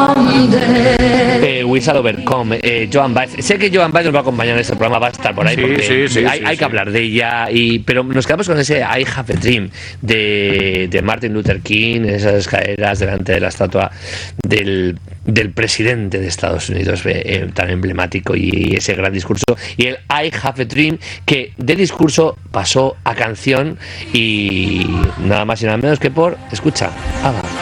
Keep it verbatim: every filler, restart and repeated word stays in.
Eh, We Shall Overcome, eh, Joan Baez. Sé que Joan Baez nos va a acompañar en este programa, va a estar por ahí, Sí, porque sí, sí, hay, sí, hay sí. que hablar de ella, y, pero nos quedamos con ese I Have a Dream de, de Martin Luther King, en esas escaleras delante de la estatua del, del presidente de Estados Unidos, eh, eh, tan emblemático, y ese gran discurso, y el I Have a Dream, que de discurso pasó a canción, y nada más y nada menos que por, escucha, ABBA.